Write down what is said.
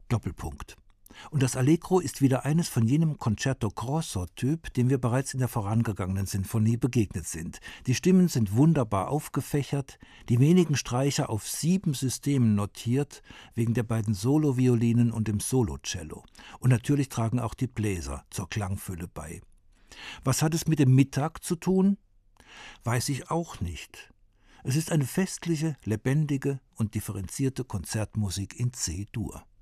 Doppelpunkt. Und das Allegro ist wieder eines von jenem Concerto Grosso-Typ, dem wir bereits in der vorangegangenen Sinfonie begegnet sind. Die Stimmen sind wunderbar aufgefächert, die wenigen Streicher auf 7 Systemen notiert, wegen der beiden Soloviolinen und dem Solocello. Und natürlich tragen auch die Bläser zur Klangfülle bei. Was hat es mit dem Mittag zu tun? Weiß ich auch nicht. Es ist eine festliche, lebendige und differenzierte Konzertmusik in C-Dur.